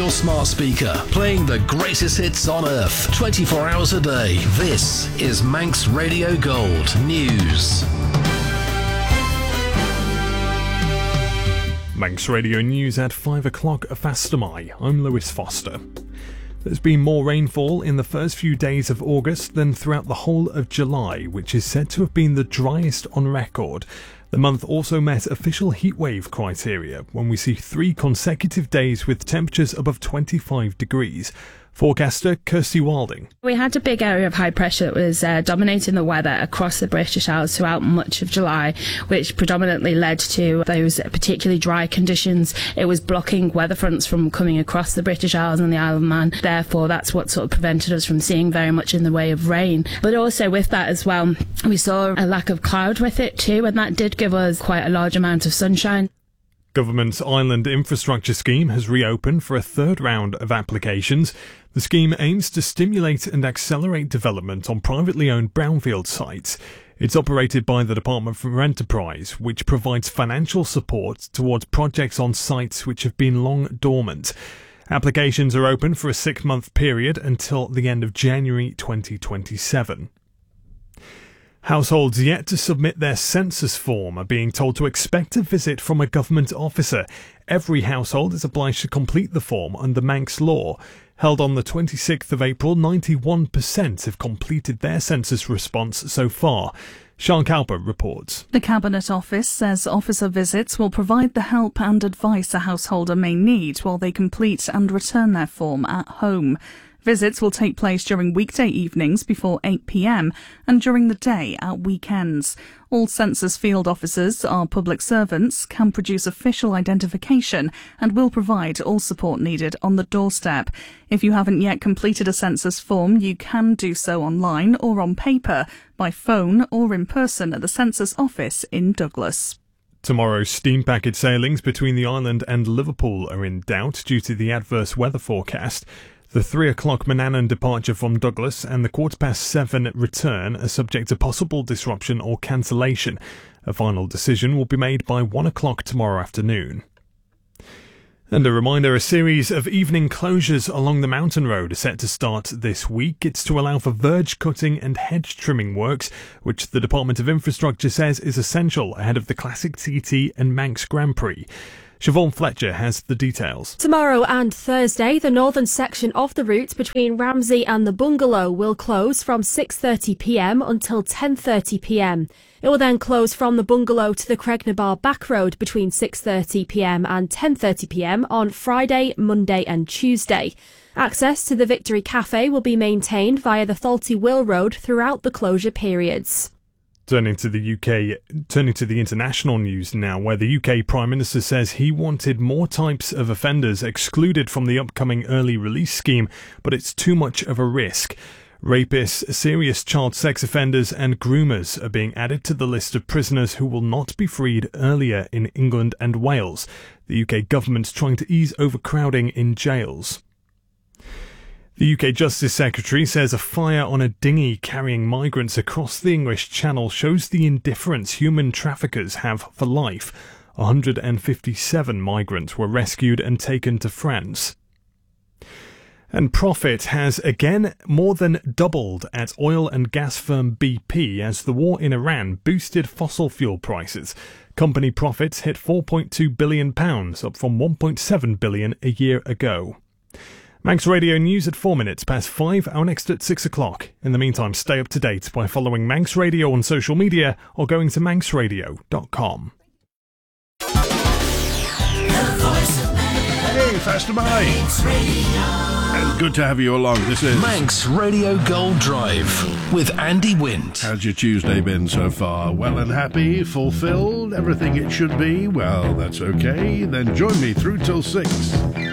your smart speaker, playing the greatest hits on earth, 24 hours a day. This is Manx Radio Gold News. Manx Radio News at 5 o'clock Fastamai. I'm Lewis Foster. There's been more rainfall in the first few days of August than throughout the whole of July, which is said to have been the driest on record. The month also met official heatwave criteria when we see 3 consecutive days with temperatures above 25 degrees. Forecaster Kirsty Wilding. We had a big area of high pressure that was dominating the weather across the British Isles throughout much of July, which predominantly led to those particularly dry conditions. It was blocking weather fronts from coming across the British Isles and the Isle of Man. Therefore, that's what sort of prevented us from seeing very much in the way of rain. But also with that as well, we saw a lack of cloud with it too, and that did give us quite a large amount of sunshine. Government's Island Infrastructure Scheme has reopened for a third round of applications. The scheme aims to stimulate and accelerate development on privately owned brownfield sites. It's operated by the Department for Enterprise, which provides financial support towards projects on sites which have been long dormant. Applications are open for a 6-month period until the end of January 2027. Households yet to submit their census form are being told to expect a visit from a government officer. Every household is obliged to complete the form under Manx law. Held on the 26th of April, 91% have completed their census response so far. Sean Cowper reports. The Cabinet Office says officer visits will provide the help and advice a householder may need while they complete and return their form at home. Visits will take place during weekday evenings before 8 p.m. and during the day at weekends. All census field officers are public servants, can produce official identification and will provide all support needed on the doorstep. If you haven't yet completed a census form, you can do so online or on paper, by phone or in person at the census office in Douglas. Tomorrow's steam packet sailings between the island and Liverpool are in doubt due to the adverse weather forecast. The 3 o'clock Manannan departure from Douglas and the 7:15 return are subject to possible disruption or cancellation. A final decision will be made by 1 o'clock tomorrow afternoon. And a reminder, a series of evening closures along the mountain road are set to start this week. It's to allow for verge cutting and hedge trimming works, which the Department of Infrastructure says is essential ahead of the Classic TT and Manx Grand Prix. Siobhan Fletcher has the details. Tomorrow and Thursday, the northern section of the route between Ramsey and the Bungalow will close from 6:30 p.m. until 10:30 p.m. It will then close from the Bungalow to the Cregnabar Back Road between 6:30 p.m. and 10:30 p.m. on Friday, Monday and Tuesday. Access to the Victory Cafe will be maintained via the Thalty Will Road throughout the closure periods. Turning to the international news now, where the UK Prime Minister says he wanted more types of offenders excluded from the upcoming early release scheme, but it's too much of a risk. Rapists, serious child sex offenders and groomers are being added to the list of prisoners who will not be freed earlier in England and Wales. The UK government's trying to ease overcrowding in jails. The UK Justice Secretary says a fire on a dinghy carrying migrants across the English Channel shows the indifference human traffickers have for life. 157 migrants were rescued and taken to France. And profit has again more than doubled at oil and gas firm BP as the war in Iran boosted fossil fuel prices. Company profits hit £4.2 billion, up from £1.7 billion a year ago. Manx Radio News at 4 minutes past 5, our next at 6 o'clock. In the meantime, stay up to date by following Manx Radio on social media or going to manxradio.com. Hey, Fastamai! And good to have you along. This is Manx Radio Gold Drive with Andy Wint. How's your Tuesday been so far? Well and happy? Fulfilled? Everything it should be? Well, that's okay. Then join me through till 6.